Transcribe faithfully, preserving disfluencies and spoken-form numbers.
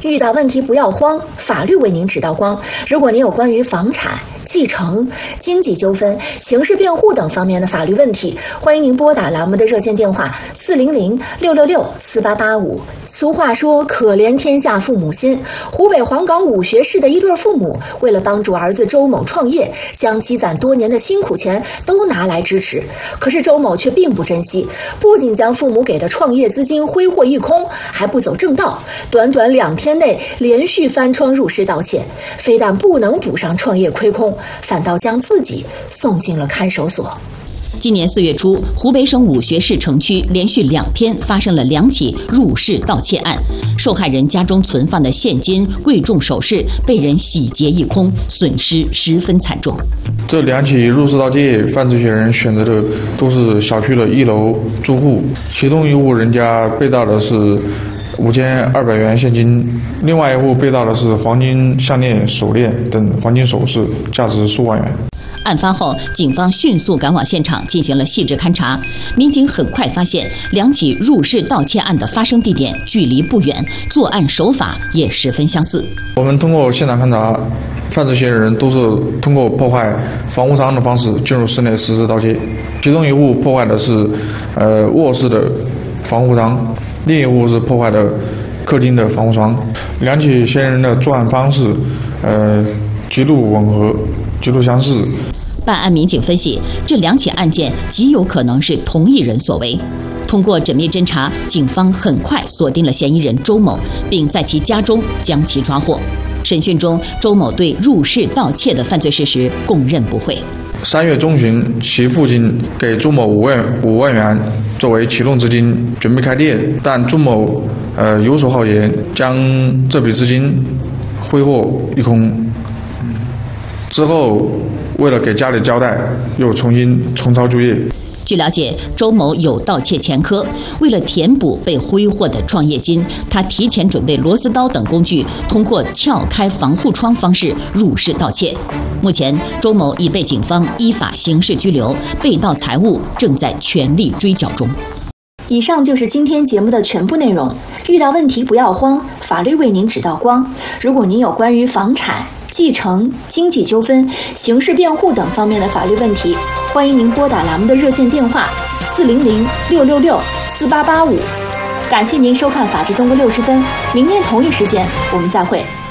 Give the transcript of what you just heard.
遇到问题不要慌，法律为您指导光。如果您有关于房产、继承、经济纠纷、刑事辩护等方面的法律问题，欢迎您拨打栏目的热线电话四零零六六六四八八五。俗话说，可怜天下父母心。湖北黄冈武穴市的一对父母，为了帮助儿子周某创业，将积攒多年的辛苦钱都拿来支持。可是周某却并不珍惜，不仅将父母给的创业资金挥霍一空，还不走正道，短短两天内连续翻窗入室盗窃，非但不能补上创业亏空，反倒将自己送进了看守所。 今年四月初，湖北省武穴市城区连续两天发生了两起入室盗窃案，受害人家中存放的现金、贵重首饰被人洗劫一空，损失十分惨重。 这两起入室盗窃，犯罪嫌疑人选择的都是小区的一楼住户，其中一户人家被盗的是五千二百元现金，另外一户被盗的是黄金项链、手链等黄金首饰，价值数万元。 案发后，警方迅速赶往现场进行了细致勘查。民警很快发现，两起入室盗窃案的发生地点距离不远，作案手法也十分相似。 我们通过现场勘查，犯罪嫌疑人都是通过破坏防护窗的方式进入室内实施盗窃。其中一户破坏的是呃卧室的防护窗，另一户是破坏的客厅的防护窗。两起嫌疑人的作案方式，呃，极度吻合，极度相似。 办案民警分析，这两起案件极有可能是同一人所为。通过缜密侦查，警方很快锁定了嫌疑人周某，并在其家中将其抓获。审讯中，周某对入室盗窃的犯罪事实供认不讳。 三月中旬，其父亲给朱某五万五万元作为启动资金，准备开店，但朱某呃游手好闲，将这笔资金挥霍一空。之后，为了给家里交代，又重新重操旧业。 据了解，周某有盗窃前科，为了填补被挥霍的创业金，他提前准备螺丝刀等工具，通过撬开防护窗方式入室盗窃。目前，周某已被警方依法刑事拘留，被盗财物正在全力追缴中。 以上就是今天节目的全部内容。遇到问题不要慌，法律为您指导光。如果您有关于房产、继承、经济纠纷、刑事辩护等方面的法律问题，欢迎您拨打栏目的热线电话四零零六六六四八八五。感谢您收看《法治中国六十分》，明天同一时间我们再会。